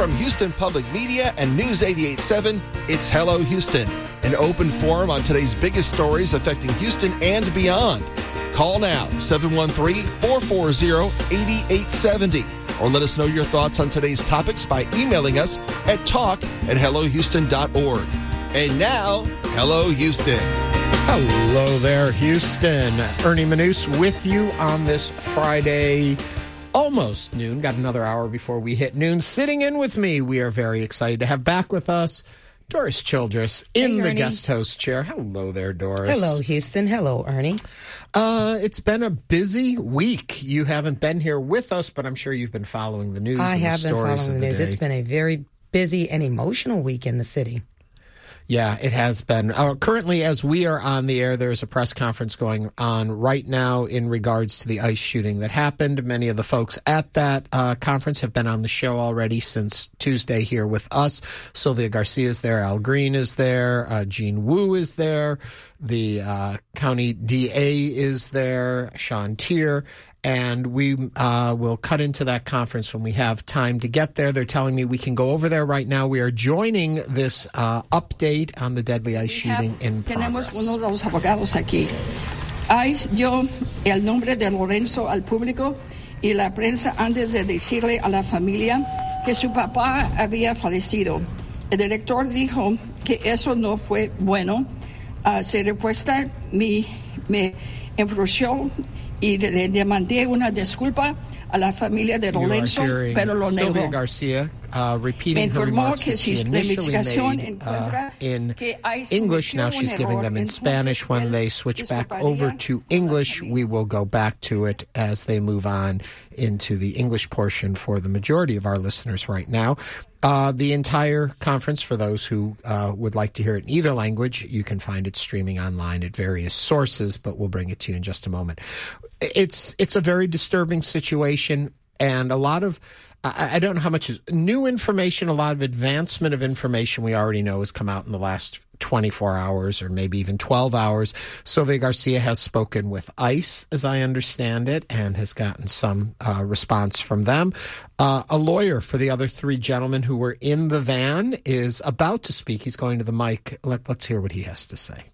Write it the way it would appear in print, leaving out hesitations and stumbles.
From Houston Public Media and News 88.7, it's Hello Houston, an open forum on today's biggest stories affecting Houston and beyond. Call now, 713-440-8870, or let us know your thoughts on today's topics by emailing us at talk@hellohouston.org. And now, Hello Houston. Hello there, Houston. Ernie Manous with you on this Friday, almost noon. Got another hour before we hit noon. Sitting in with me, we are very excited to have back with us Doris Childress in the guest host chair. Hello there, Doris. Hello, Houston. Hello, Ernie. It's been a busy week. You haven't been here with us, but I'm sure you've been following the news. I and have the been stories following the news. It's been a very busy and emotional week in the city. Yeah, it has been. Currently, as we are on the air, there's a press conference going on right now in regards to the ICE shooting that happened. Many of the folks at that conference have been on the show already since Tuesday here with us. Sylvia Garcia is there. Al Green is there. Jean Wu is there. The county DA is there. Sean Tier. And we will cut into that conference when we have time to get there. They're telling me we can go over there right now. We are joining this update on the deadly ICE shooting in progress. Tenemos uno de los abogados aquí. ICE dio el nombre de Lorenzo al público y la prensa antes de decirle a la familia que su papá había fallecido. El director dijo que eso no fue bueno. Se repuesta me enfurció y le demandé una disculpa a la familia de Lorenzo, pero lo negó. Sylvia Garcia repeating her remarks that she initially made in English. Now she's giving them in Spanish. When they switch back over to English, we will go back to it as they move on into the English portion for the majority of our listeners right now. The entire conference, for those who would like to hear it in either language, you can find it streaming online at various sources, but we'll bring it to you in just a moment. It's a very disturbing situation, and a lot of, I don't know how much is new information, a lot of advancement of information we already know has come out in the last 24 hours or maybe even 12 hours. Sylvia Garcia has spoken with ICE, as I understand it, and has gotten some response from them. A lawyer for the other three gentlemen who were in the van is about to speak. He's going to the mic. Let's hear what he has to say.